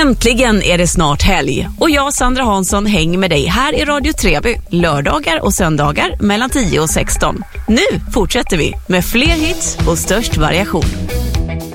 Äntligen är det snart helg och jag, Sandra Hansson, hänger med dig här i Radio Treby lördagar och söndagar mellan 10 och 16. Nu fortsätter vi med fler hits och störst variation.